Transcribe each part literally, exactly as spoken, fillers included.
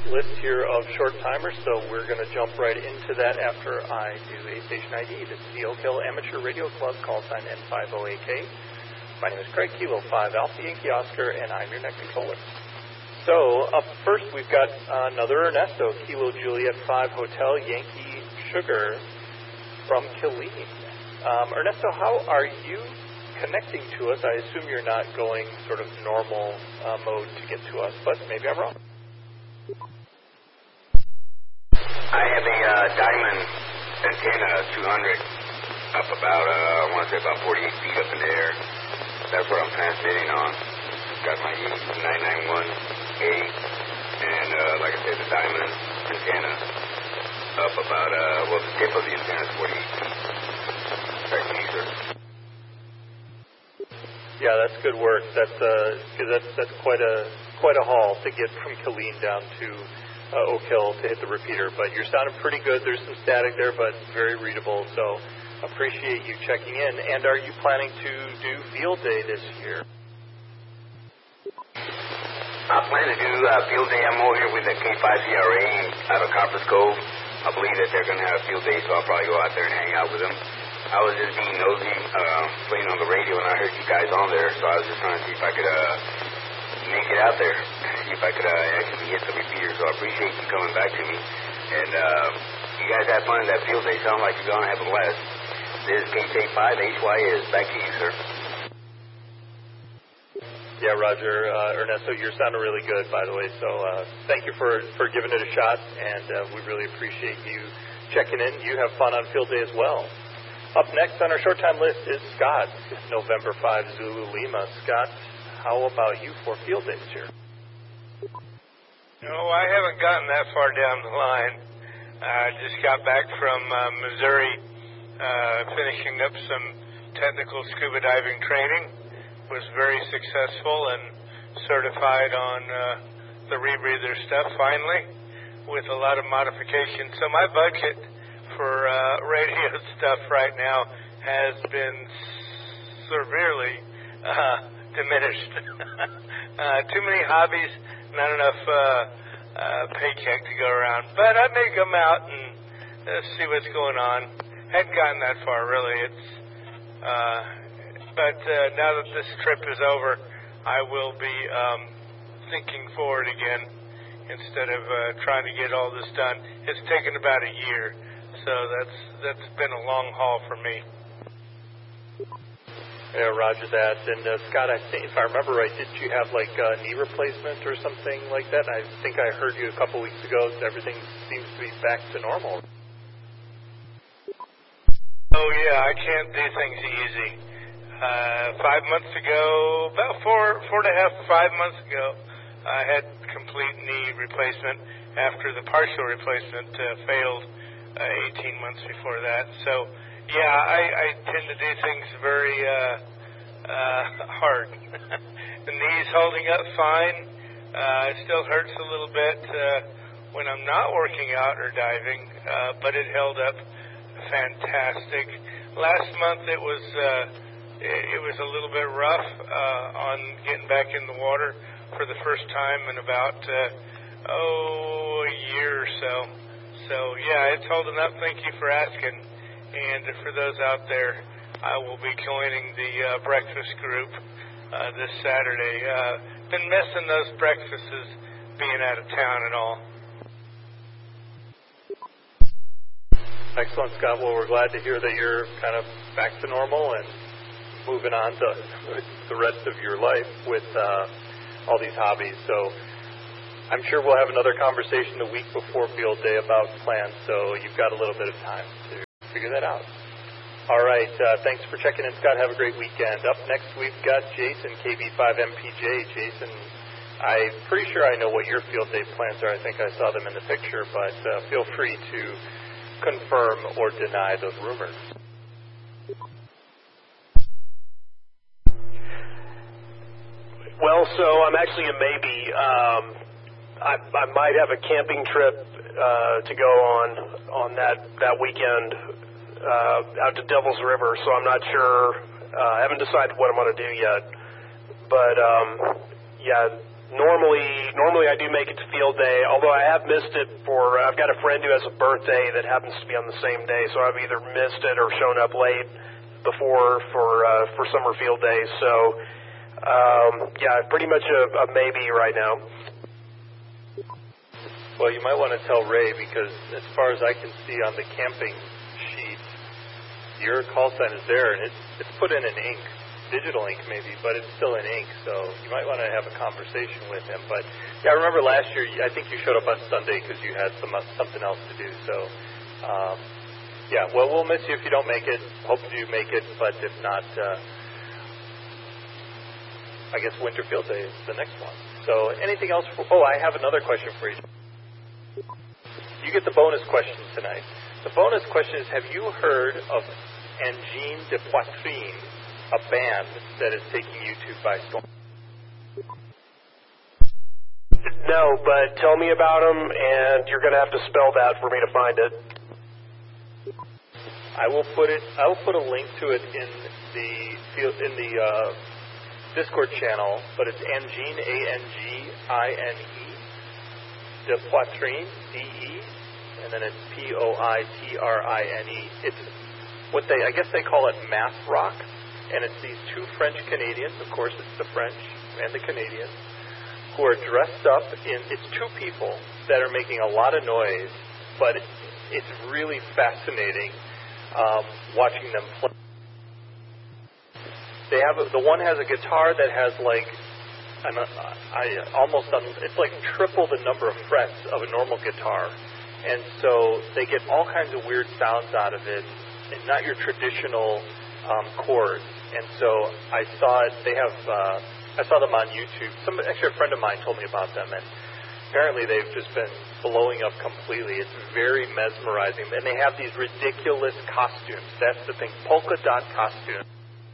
list here of short timers, so we're going to jump right into that after I do a station I D. This is the Oak Hill Amateur Radio Club, call sign N five oh eight K. My name is Craig, Kilo five Alpha Yankee Oscar, and I'm your net controller. So, up first, we've got another Ernesto, Kilo Juliet five Hotel Yankee Sugar from Killeen. Um, Ernesto, how are you connecting to us? I assume you're not going sort of normal uh, mode to get to us, but maybe I'm wrong. I have a uh, Diamond antenna two hundred up about, uh, I want to say about forty-eight feet up in the air. That's what I'm transmitting on. Got my E nine ninety-one A, and uh, like I said, the Diamond antenna up about, uh, well, the tip of the antenna is forty-eight feet. Back to you, sir. Yeah, that's good work. That's uh, cause that's that's quite a quite a haul to get from Killeen down to uh, Oak Hill to hit the repeater. But you're sounding pretty good. There's some static there, but very readable. So appreciate you checking in. And are you planning to do field day this year? I plan to do uh, field day. I'm over here with the K five C R A out of Copper's Cove. I believe that they're going to have field day, so I'll probably go out there and hang out with them. I was just being nosy, uh, playing on the radio, and I heard you guys on there, so I was just trying to see if I could uh, make it out there, see if I could uh, actually hit the repeater. So I appreciate you coming back to me. And uh, you guys have fun. That field day sounds like you're going to have a blast. This is K K five H Y S. Back to you, sir. Yeah, Roger. Uh, Ernesto, you're sounding really good, by the way. So uh, thank you for, for giving it a shot, and uh, we really appreciate you checking in. You have fun on field day as well. Up next on our short time list is Scott, November fifth, Zulu Lima. Scott, how about you for field day this year? No, I haven't gotten that far down the line. I just got back from uh, Missouri, uh, finishing up some technical scuba diving training. Was very successful and certified on uh, the rebreather stuff finally, with a lot of modifications. So my budget for uh, radio stuff right now has been severely uh, diminished. uh, too many hobbies, not enough uh, uh, paycheck to go around. But I may come out and uh, see what's going on. Hadn't gotten that far, really. It's uh, but uh, now that this trip is over, I will be um, thinking forward again instead of uh, trying to get all this done. It's taken about a year. So that's that's been a long haul for me. Yeah, Roger that. And uh, Scott, I think if I remember right, didn't you have like a knee replacement or something like that? I think I heard you a couple weeks ago that everything seems to be back to normal. Oh yeah, I can't do things easy. Uh, five months ago, about four four and a half five months ago, I had complete knee replacement after the partial replacement uh, failed. Uh, eighteen months before that. So, yeah, I, I tend to do things very uh, uh, hard. The knee's holding up fine. Uh, it still hurts a little bit uh, when I'm not working out or diving, uh, but it held up fantastic. Last month it was uh, it, it was a little bit rough uh, on getting back in the water for the first time in about uh, oh a year or so. So, yeah, it's holding up. Thank you for asking. And for those out there, I will be joining the uh, breakfast group uh, this Saturday. Uh, been missing those breakfasts being out of town and all. Excellent, Scott. Well, we're glad to hear that you're kind of back to normal and moving on to the rest of your life with uh, all these hobbies. So I'm sure we'll have another conversation the week before field day about plans, so you've got a little bit of time to figure that out. All right, uh, thanks for checking in, Scott. Have a great weekend. Up next, we've got Jason, K B five M P J. Jason, I'm pretty sure I know what your field day plans are. I think I saw them in the picture, but uh, feel free to confirm or deny those rumors. Well, so I'm actually in Maybe. Um, I, I might have a camping trip uh, to go on on that that weekend uh, out to Devil's River. So I'm not sure. Uh, I haven't decided what I'm going to do yet. But um, yeah, normally normally usually I do make it to field day, although I have missed it for, I've got a friend who has a birthday that happens to be on the same day, so I've either missed it or shown up late before for uh, for summer field day. So, um, yeah, pretty much a, a maybe right now. Well, you might want to tell Ray, because as far as I can see on the camping sheet, your call sign is there, and it's, it's put in in ink. Digital ink maybe, but it's still in ink, so you might want to have a conversation with him. But yeah, I remember last year, I think you showed up on Sunday because you had some something else to do. So um, yeah, well, we'll miss you if you don't make it. Hope you make it, but if not, uh, I guess Winter Field Day is the next one. So anything else? For, oh, I have another question for you. You get the bonus question tonight. The bonus question is, have you heard of Engine de Poitrine, a band that is taking YouTube by storm? No, but tell me about them, and you're going to have to spell that for me to find it. I will put it. I will put a link to it in the in the uh, Discord channel. But it's Engine, A N G I N E, de Poitrine, D E, and then it's P O I T R I N E. It's what they, I guess they call it math rock. And it's these two French Canadians, of course it's the French and the Canadians, who are dressed up in, it's two people that are making a lot of noise, but it's really fascinating um, watching them play. They have, a, the one has a guitar that has like, an, I almost, it's like triple the number of frets of a normal guitar. And so they get all kinds of weird sounds out of it, and not your traditional um, chords. And so I saw it. They have. Uh, I saw them on YouTube. Some actually a friend of mine told me about them, and apparently they've just been blowing up completely. It's very mesmerizing, and they have these ridiculous costumes. That's the thing, polka dot costumes.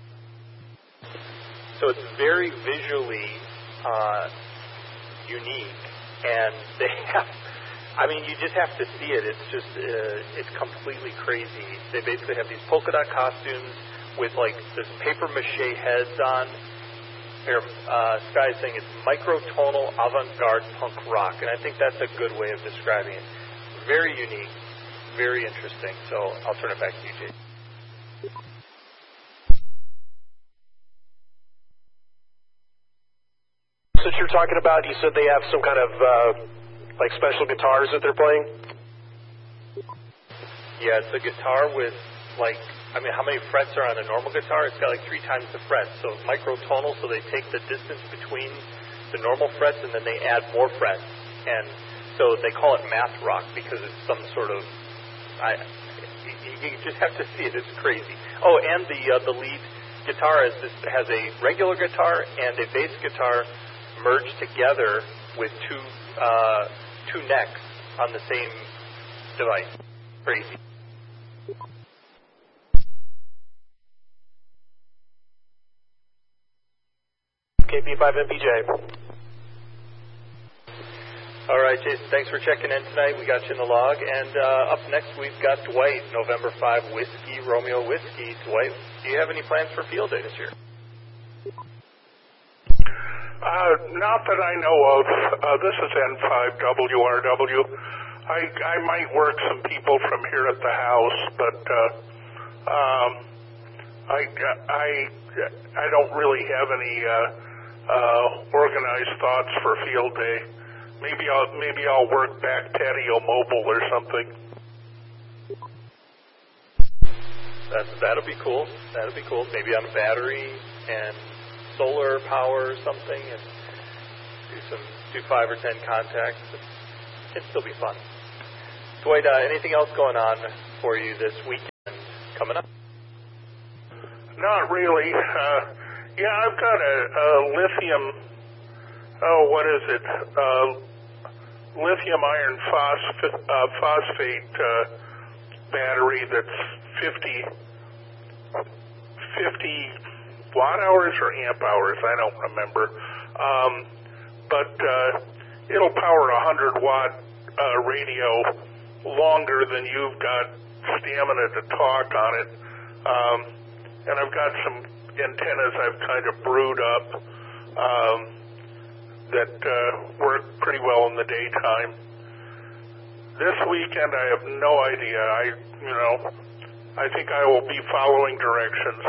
So it's very visually uh, unique, and they have. I mean, you just have to see it. It's just uh, it's completely crazy. They basically have these polka dot costumes with like this paper mache heads on. Here, uh, Sky's saying it's microtonal avant-garde punk rock, and I think that's a good way of describing it. Very unique, very interesting. So I'll turn it back to you, Jason. Since you're talking about, you said they have some kind of uh, like special guitars that they're playing? Yeah, it's a guitar with like, I mean, how many frets are on a normal guitar? It's got like three times the frets. So microtonal, so they take the distance between the normal frets and then they add more frets. And so they call it math rock because it's some sort of, I, you, you just have to see it. It's crazy. Oh, and the uh, the lead guitar is this, has a regular guitar and a bass guitar merged together with two uh, two necks on the same device. Crazy. K P five M P J. All right, Jason, thanks for checking in tonight. We got you in the log. And uh, up next, we've got Dwight, November fifth, Whiskey, Romeo Whiskey. Dwight, do you have any plans for field day this year? Uh, not that I know of. Uh, this is N five W R W. I, I might work some people from here at the house, but uh, um, I, I, I don't really have any uh, uh, organized thoughts for field day. Maybe I'll maybe I'll work back patio mobile or something. That that'll be cool. That'll be cool. Maybe on a battery and solar power or something, and do some do five or ten contacts. It'd still be fun. Dwight, uh, anything else going on for you this weekend coming up? Not really. Uh, yeah, I've got a, a lithium. Oh, what is it? Uh, lithium iron phosphate, uh, phosphate uh, battery that's fifty, fifty watt hours or amp hours. I don't remember. Um, but uh, it'll power a one hundred watt uh, radio longer than you've got stamina to talk on it. Um, and I've got some antennas I've kind of brewed up. Um, that uh, work pretty well in the daytime. This weekend, I have no idea. I, you know, I think I will be following directions.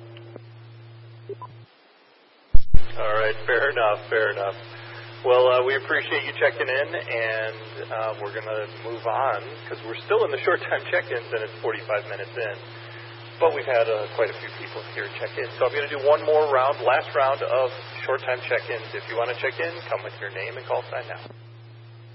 All right, fair enough, fair enough. Well, uh, we appreciate you checking in, and uh, we're going to move on because we're still in the short-time check-ins, and it's forty-five minutes in. But we've had uh, quite a few people here check in. So I'm going to do one more round, last round of short-time check-ins. If you want to check in, come with your name and call sign now.